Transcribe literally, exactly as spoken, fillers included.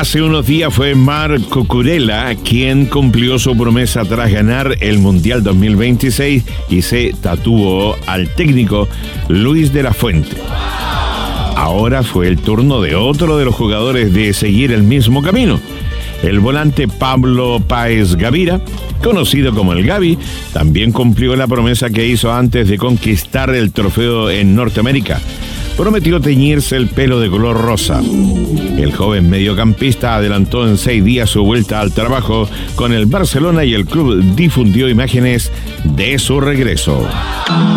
Hace unos días fue Marc Cucurella quien cumplió su promesa tras ganar el Mundial dos mil veintiséis y se tatuó al técnico Luis de la Fuente. Ahora fue el turno de otro de los jugadores de seguir el mismo camino. El volante Pablo Páez Gavira, conocido como el Gavi, también cumplió la promesa que hizo antes de conquistar el trofeo en Norteamérica. Prometió teñirse el pelo de color rosa. El joven mediocampista adelantó en seis días su vuelta al trabajo con el Barcelona y el club difundió imágenes de su regreso.